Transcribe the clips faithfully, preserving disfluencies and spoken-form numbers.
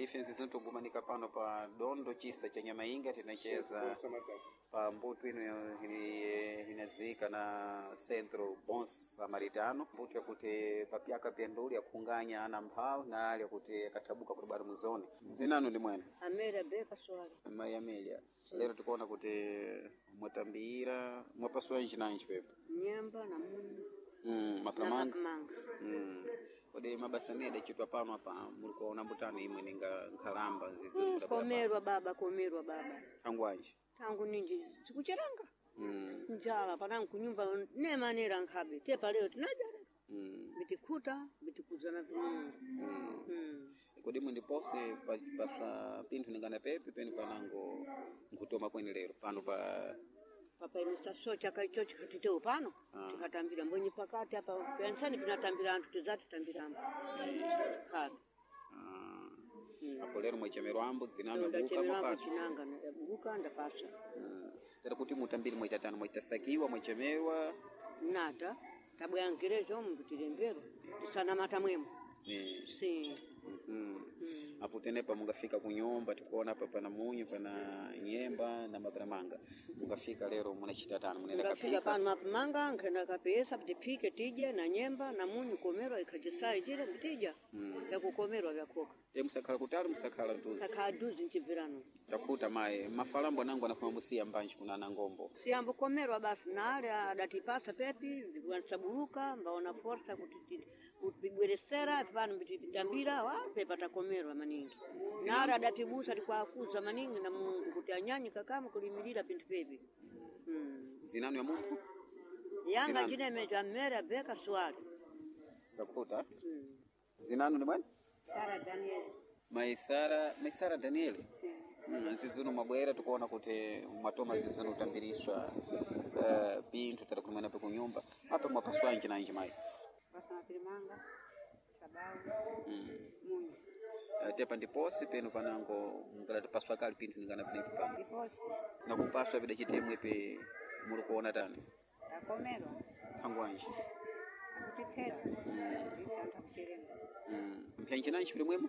defense zintogumanika pano pa dondo chisa cha Nyamainga tinacheza pa mbuto ino inazika na Centro Bons Samaritano mbuto yakuti papyaka penduli yakunganya ana mphao na ali yakuti akatabuka kuti bado muzone zinano ndi mwene Amelia Beka swali mai Amelia lero tukaona kuti mwatambira mwapaswa njinanji pepe nyamba na munyu mm mapamanga manga mm kodi mabasa nede chitwa pano hapa mulikuona mbutano imwe ninga nkhalamba nzizi mm, komerwa baba komerwa baba tangu anje tangu ninji sikucheranga mm njala panangu kunyumba ne manera nkhabe tepa leo tinaja mm bitikhuta bitikuzana vinungu mm, mm. kodi mwe ndipose paswa pinthu ningana pepe peni panango nkutoma kweni lero pano pa papa imisaso chakaicho chikatiteo pano ah. Chikatambira mbonyi pakati hapa pensani pinatambira antu tizati tambiramo khabe ah mm. Apo lero mwechemerwa ambu zinano buka mapasa chinanga na buka ndapasa mm. Tera kuti mutambiri mwetatana mwetasakiwa mwechemerwa nata tabu yangerezo mbutilembero tisana mata mwemo eh si mm. mm. Apo tenepa mungafika kunyumba tukuona hapa pana munyu pana nyemba na mapramanga mungafika lero munachita tano munenda kafika kafika pana mapramanga nkenda kapesa pitipike tija na nyemba na munyu komero ikajisai jile bitija mm. ya kukomerwa vya koka e musakhala kutali musakhala ntuzi saka duzi nchivirano takuta mae mafalambo nangu anafuma musia mbanji kuna na ngombo siambo komerwa basi na ale adatipasa pepi viwansaburuka mbaona forsa kutiti kupigweresera vipano bititambira wa pepa takomerwa maningi na ale adapibusa tikwa kuza maningi na Mungu kuti anyanyika kama kulimilira pintu pepi mm. zinano ya Mungu yanga Zinano. jina meja Amelia Beka swali takuta mm. zinano ni bwana Sara Daniel Maisara Maisara Daniel mm, zizuno mabwera tukaona kuti mwatoma zizuno utambiriswa uh, pintu tara kumena pe kunyumba hapa mwapaswa nje na nje mai basa mapirimanga sababu mm. munyu Uh, tepa ndiposi peno panango mukala tupaswa kali pintu ningana pinipi pa ndiposi na kupaswa bida chitemwe pe mulu kuona tani takomerwa tangu anje akutipera mm. ikanta kuterenga mm. Mpyanji nanchi pili mwemu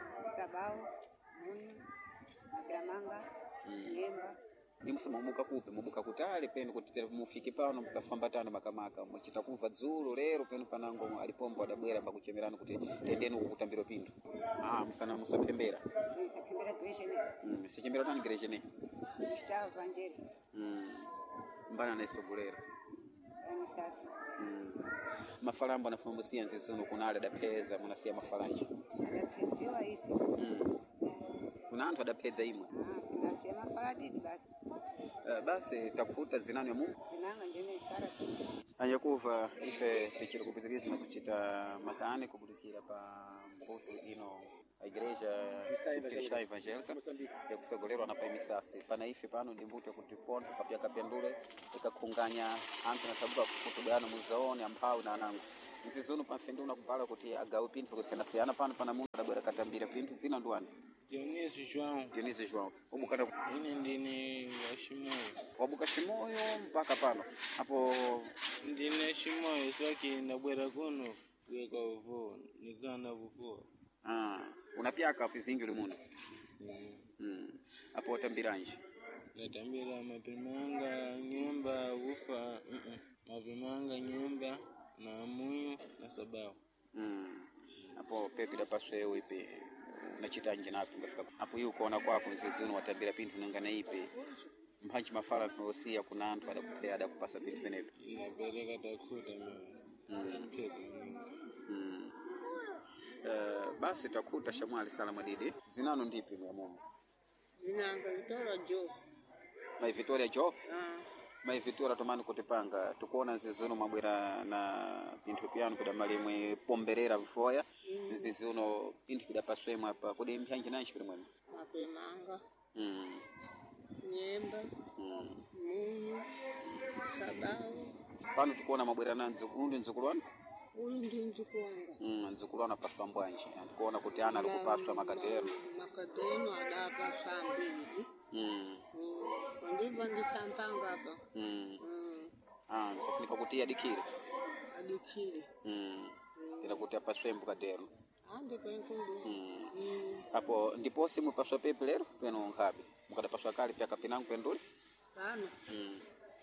sababu munyu mapirimanga mm. nyemba ni musema muka kupe mubuka kutale peno kutitera mufike pano mukafambatana makamaka muchita kumva dzulu lero peno panango alipombo adabwera bakuchemerana kuti tendeni kukutambira pintu ah musana musapembera si sapembera grejene mm sichembera tani grejene stava vanjeri mm mbana na isogolera yani sasa mm mafalambo anafuma musia nzizuno kunale adapeza munasiya mafalanji adapenziwa hivi mm kuna antu adapeza imwe ah tunasema paradidi basi uh, basi takuta zinano ya Mungu zinanga njene Sara anyakuva ife tichiri kupitiriza na kuchita makani kubulikira pa mbuto ino a igreja Cristã Evangélica ya kusogolerwa na pa misasi pana ife pano ndi mbuto kuti ponto papya kapendule ikakunganya antu na tabuka kutubana muzaone ambao na anangu nsizuno pa fenduna kupala kuti agawe pintu kusena siana pano pana mungu adabwera katambira pintu zina ndwani Dionísio João. Dionísio João ubukana Ine ndine wa Shimoyo. wabuka Shimoyo mpaka pano hapo Ndine Shimoyo saki ndabwera kuno kuweka uvuo nikana vuvuo. ah unapyaka pizingi limuno Si. mm hapo utambiranje Natambira mapimanga nyemba ufa mm -mm. Mapimanga nyemba na munyu na sababu. mm hapo pepe da paswe wipe nachitanje napo ngafika hapo hiyo kuona kwako nzizuno watambira pintu nangana ipe mhanji mafala tunosia kuna antu adakupea adakupasa pintu penepo Inapeleka takuta mimi. mm. Mimi. mm. Uh, basi takuta shamwali salama didi zinano ndipi mwa Mungu zinanga Victoria Jo mai Victoria Jo ah mai Victoria tomani kutipanga tukuona nzizuno mabwera na pintu piano kuda malimwe pomberera vifoya mm. nzizuno pintu kuda paswemo hapa kudi mhanji nanchi pili mwema mapirimanga mm. nyemba mm. munyu sababu pano tukuona mabwera na nzukundi nzukulwana uyu ndi nzikonga mm nzukulwana paswa mbwanji tukuona kuti ana alikupaswa makatero makadeno adapa sambili mm mm ndiva ndisampanga hapa mm mm ah msafunika kutia dikire adikile mm ila kuti apaswe mbukatero ande penkundu Mm. mm. Apo ndipo simu paswa pepe lero peno nkhabe mukadapaswa kale pya kapinangu penduli pano mm.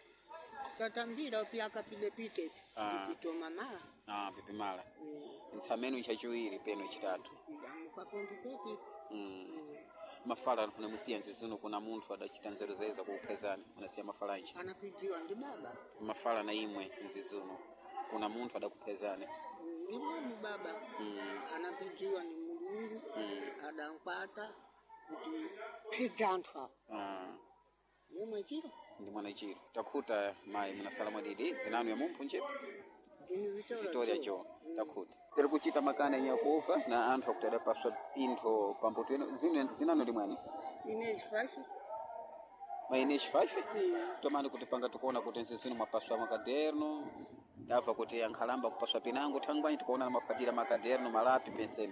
tatambira pya kapide pite Ah. pito mama ah pepe mala mm. nsamenu chachiwiri peno chitatu mukapondi pepe mm. mm. mafala anafuna musiya nzizuno kuna munthu adachita nzeru zeza kuupezani unasiya mafala nchi anapijiwa ndi baba mafala na imwe nzizuno kuna munthu adakupezani ndi mwemu baba mm. anapijiwa ni mulungu mm. adampata kuti pedzanthu ah. yemwe chiro ndi mwana chiro takhuta mayi munasala mwadidi zinanu ya mumphu nchepo ndini Victoria Victoria Jo takhuta tiri kuchita makana yenye kufa na anthu akutada paswa pintho pambuto ino zino zinano limwani ine chifachi maineshi fafe tomani kuti panga tikuona kuti nzizino mapaswa makaderno ndabva kuti ankhalamba kupaswa pinango thangwanyi tikuona na mapatira makaderno malapi penseni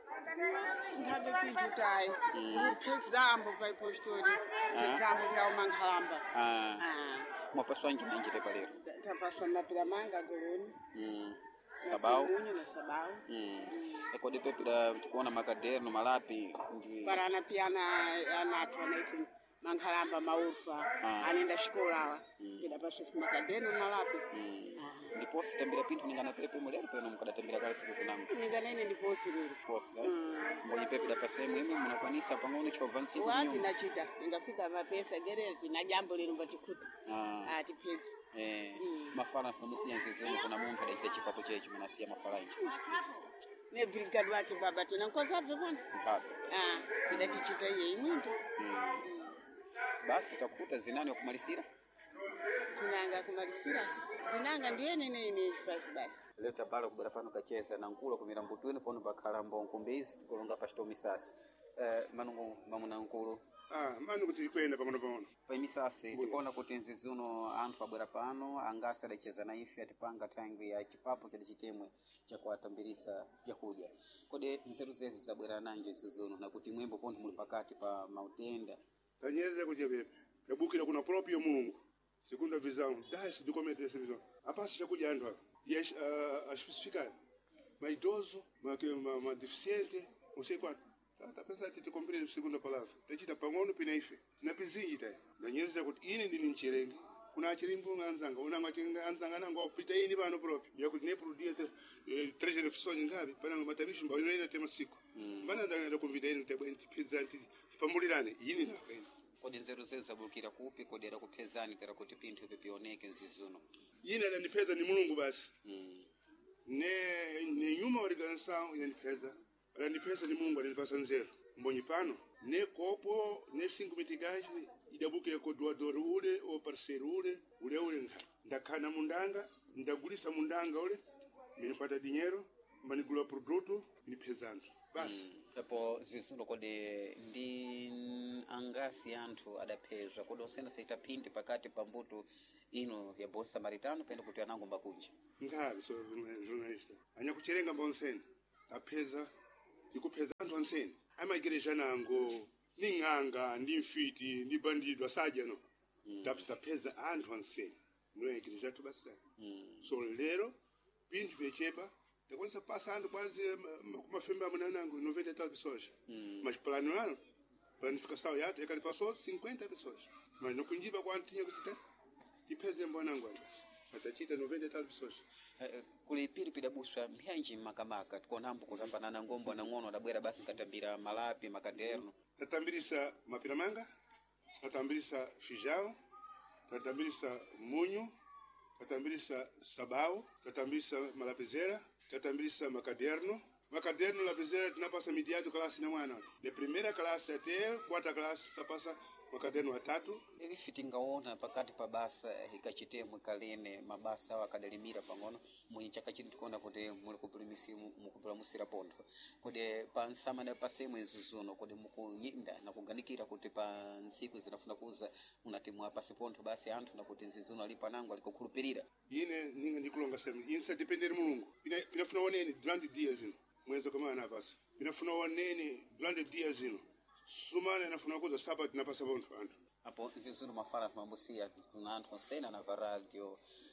ngabe kwizutayi kuphezambo paipostori phezambo vya umankhamba ah ah mapaswa njina njite palero tapaswa mapira manga goloni mm sabau munyo na sabau mm ekode pepida tikuona makaderno malapi ndi parana pia na anatwa naiti mankhalamba maurfa Ah. anenda xikolawa Mm. pida paswa makadeno malapi mm ah ndipo sitembera pinthu ningana pepe mulero peno mukadatembera kale siku zinango ninganene ndiposirero posi eh? mm. mbonye pepida pasemu imwe munakwanisa pang'ono chobva nsiku wati nyuma nachita ndingafika mapesa gerezi na jambo lero mbatikuta ah ati pezi eh Mm. mafala musiya nzizino kuna munthu adachita chipapo chechi munasiya mafala nchi ne brigade wati baba tena nkozabve bwana nkhabe ah pida chichita iye imwinto mm. basi takuta zinani wakumalisira zinanga kumalisira zinanga ndiye nene ine chifachi basi leo tabala kubwera pano kacheza na nkulu kumira mbutwini pono bakhala mbonkumbizi kulonga pachito misasi eh manungu mamuna nkulu Ah, mani kuti kwenda pang'ono pang'ono. pa misasi tikuona kuti nzizuno anthu abwera pano angasi adacheza na ife atipanga tangi ya chipapo chadi chitemwe chakuatambirisa vyakudya kodi nzeru zezo zabwera nanji nzizuno nakuti mwembo pontho muli pakati pa mautenda Tanyeze kuti pepe. Yabukira kuna proprio Mulungu. Segunda visão, das do cometer essa visão. A parte já cuida andro. E as a especificar. Mas idoso, mas que uma deficiente, não sei quanto. Tá, tá pensando que te compreendo segunda palavra. Te dita pangono pinaife. Na pizingi tai. Tanyeze kuti ini ndi nincherenge. Kuna chirimbu nganzanga, una ngachenga anzanga nango pita ini bano proprio. Yakuti ne produire três refeições ngapi, para matabishi mbao ina tema siku. Mbana ndanga convidar ni tebwe ntipezanti tipamulirane yini na kwenda. kodi nzeru zezo zabukira kupi kodi era kuphezani tera kuti pinthu ipe pioneke nzizuno Yini ala nipeza ni Mulungu basi. mm. Ne ne nyuma organização ina nipeza. Ala nipeza ni Mulungu alinipasa nzero. Mbonyi pano ne kopo ne cinco mitigaji idabuke ko doador ule o parceiro ule ule ule nga. Ndakana mundanga, ndagulisa mundanga ule. Minipata dinheiro, manigula produto, nipezanto. Basi. Mm. apo zizuno kodi ndi angasi anthu adaphezwa kodi osena saita phindi pakati pa mbuto ino ya bosa samaritano pende kuti anango mbakunja Ngabe so jornalista. Anya kucherenga mbonseni. Apeza ikupeza anthu anseni. Ama igreja nango ni nganga, ndi mfiti, ndi bandido asaja no. mm. Tapeza anthu anseni. No igreja tu basi. mm. So lero pintu pechepa takonsa passando quase uma fembra manango noventa e tal pessoas. mm. Mas plano ano, planificação yato é que ele passou cinquenta pessoas. Mas no kunjiba quanto tinha que ter? E pese mbonango basi. Atachita noventa e tal pessoas. Eh, kuli pilipili abuswa myanji makamaka tikuonambo kutambanana ngombo na ng'ono adabwera basi katambira malapi makaderno Tatambirisa mapiramanga, tatambirisa fijão, tatambirisa munho, tatambirisa sabau, tatambirisa malapizera, tatambirisa macaderno. Macaderno, lapizera, tunapasa midiato classe na mwana. De primeira classe até quarta classe, tapasa macaderno atatu. ivi fitingaona pakati pa basa ikachitemwe kalene mabasa awo akadalimira pang'ono mwenye chaka chino tikuona kuti muli kupulamusira pontho kodi pa nsamana pasemwe nzuzuno kodi mukunyinda na kuganikira kuti pa ntsiku zinafuna kuza munati mwapasi pontho basi anthu nakuti nzizuno ali panango alikukhulupirira Ine ninga ndikulonga sema. Ine sa depender Mulungu. Ina inafuna wanene durante dias zino. Mwezi kama na basi. Inafuna wanene durante dias zino. Sumana inafuna kuza sabat na pasa pontho anthu. apo nzizuno mafala tumambusiya tuna anthu onsena na varadio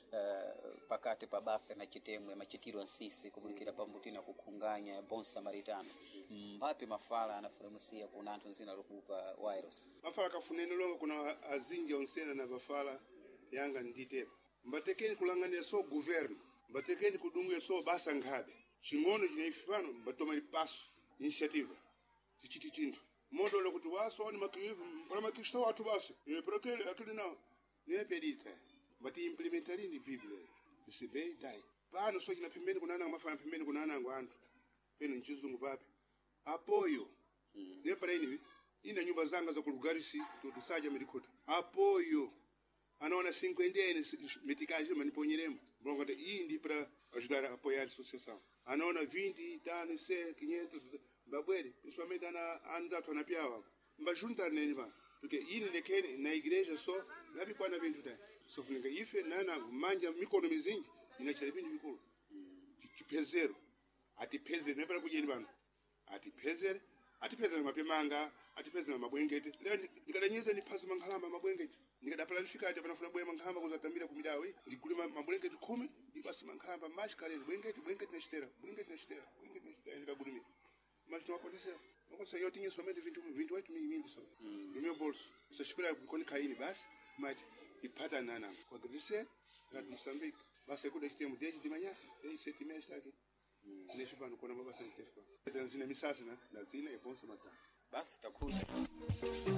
uh, pakati pa basa na chitemwe machitiro nsisi kubulikira pambutina kukunganya bon samaritano mbapi mafala anafulamusia kuna anthu nzina lokupa virus mafala kafunene longa kuna azinja onsena na bafala yanga nditepa mbatekeni kulanganira so governo mbatekeni kudunguya so basa ngabe chingono chinaifipano mbatoma lipaso initiativa tichiti chinthu modo lokuti waso ni makivu para makisto watu basi e para aquele aquele não nem pedita mbati implementari ni biblia isibei dai pano so china pembeni kunana mafana pembeni kunana ngwantu peno nchizungu papi apoio mm. ne para ini ina nyumba zanga za kulugarisi tutusaja medikota apoio anaona cinquenta metikaje maniponyeremo bongo de hii ndi para ajudar a apoiar a associação anaona vinte tano se quinhentos babwere principalmente ana anzato na piawa mbajunta neni va porque ini lekene na igreja so gabi kwa na vintu dai so funika ife nana manja mikono mizingi inachele vintu vikulu chipezero ati pezero nepera kujeni bana ati pezero ati pezero mapemanga ati pezero mabwengete leo nikadanyeza ni pazi manghalamba mabwengete nikada planifika ati panafuna bwe manghalamba kuzatambira kumidawe ndikulima mabwengete kumi ibasi manghalamba mash kale bwengete bwengete na chitera bwengete na chitera bwengete na chitera nikagulimi mas não aconteceu. Não aconteceu. Eu tinha somente vinte e oito mil mil só no meu bolso. Só espera quando cair em baixo, mas e para nana. Quando descer, lá de Moçambique, vai ser quando temos desde de manhã, desde sete meses aqui. Nesse pano quando eu vou fazer o teste. Tranzina mensagem, né? Na zina é bom se matar. Basta, cool.